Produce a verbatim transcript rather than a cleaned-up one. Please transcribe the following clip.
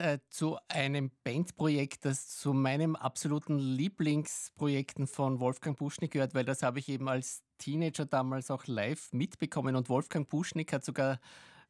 äh, zu einem Bandprojekt, das zu meinem absoluten Lieblingsprojekten von Wolfgang Buschnick gehört, weil das habe ich eben als Teenager damals auch live mitbekommen und Wolfgang Buschnick hat sogar